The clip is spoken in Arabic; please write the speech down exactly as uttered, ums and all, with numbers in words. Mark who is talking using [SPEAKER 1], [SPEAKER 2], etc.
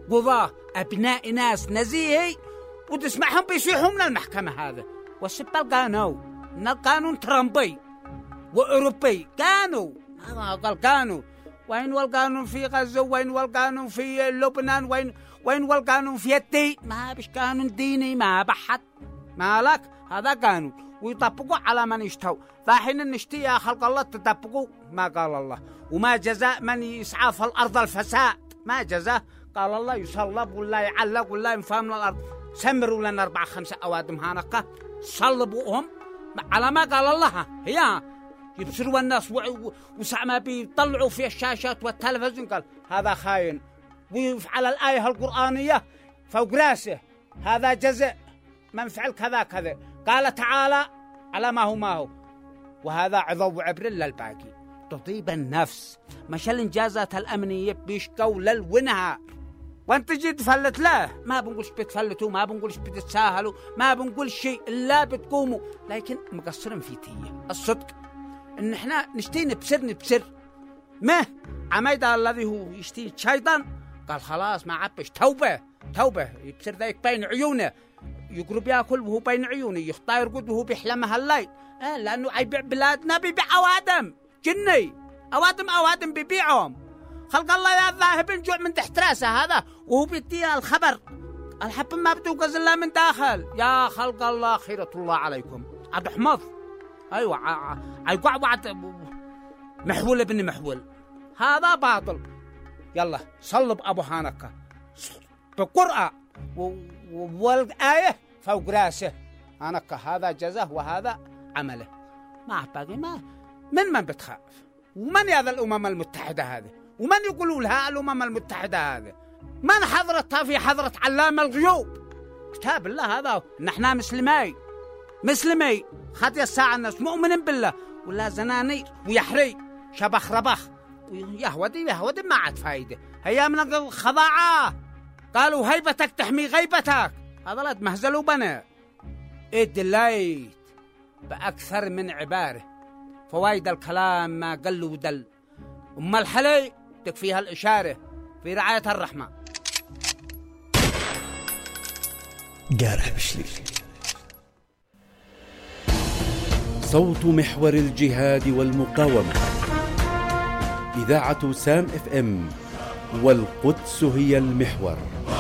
[SPEAKER 1] قضاة أبناء ناس نزيهي وتسمعهم بيصيحوا من المحكمة هذا. والسبة القانون إن القانون ترامبي وأوروبي كانوا هذا قال كانوا. وين والقانون في غزة؟ وين والقانون في لبنان؟ وين وين والقانون في الدين؟ ما بش قانون ديني ما بحد مالك. هذا قانون ويطبقوا على من يشتهوا. فحين نشتي يا خلق الله تطبقوا ما قال الله. وما جزاء من يسعى في الأرض الفساد ما جزاء. قال الله يصلب ولا يعلق ولا ينفهم الأرض. سمروا لنا أربعة خمسة أوادم هانقة صلبوهم على ما قال الله. هي يبصروا الناس وسع ما بيطلعوا في الشاشات والتلفزيون قال هذا خاين ويفعل الآية القرآنية فوق راسه هذا جزاء من فعل كذا كذا. قال تعالى على ما هو ما هو. وهذا عظو وعبر للباقي. تطيب النفس مش الإنجازات الأمنية بيشكوا للونها وانت جيت تفلت له. ما بنقولش بتفلتوا ما بنقولش بتتساهلوا ما بنقول شيء إلا بتقوموا. لكن مقصرين في تيه الصدق إن إحنا نشتي نبسر نبسر ما عميدة الذي هو يشتي شيطان قال خلاص ما عبش توبة توبة يبسر ذاك بين عيونه يقرب ياكل وهو بين عيونه يخطى يرقد وهو بيحلمها الليل. آه لأنه يبيع بلادنا بيبيع أوادم جني أوادم أوادم بيبيعهم. خلق الله يا ذاهب جوع من تحت راسه هذا وهو بيدي الخبر الحب ما بتوقز إلا من داخل. يا خلق الله خيرة الله عليكم. عبد حمض أيوة عيقع بعد محول ابن محول هذا باطل. يلا صلب أبو هانكة بقرأة والآية فوق راسه هانكة هذا جزاه وهذا عمله. ما باقي ما من من بتخاف ومن هذا الأمم المتحدة هذه ومن يقولوا لها الأمم المتحدة هذه من حضرتها في حضرة علام الغيوب كتاب الله هذا. نحن مسلمي مسلمي خد الساعة الناس مؤمنين بالله ولا زنانير ويحري شبخ ربخ يهودي يهودي ما عاد فايدة. هيا من الخضاعة قالوا هيبتك تحمي غيبتك. هذا لا تمهزلوا بنا ادليت بأكثر من عبارة فوايد الكلام ما قل ودل. أما الحلي تكفيها الإشارة في رعاية الرحمة.
[SPEAKER 2] جارح بشليل صوت محور الجهاد والمقاومة. إذاعة سام اف ام والقدس هي المحور.